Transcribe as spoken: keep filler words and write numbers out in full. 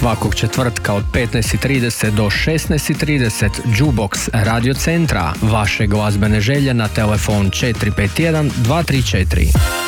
svakog četvrtka od petnaest i trideset do šesnaest i trideset Jukebox Radio Centra. Vaše glazbene želje na telefon četiri pet jedan dva tri četiri.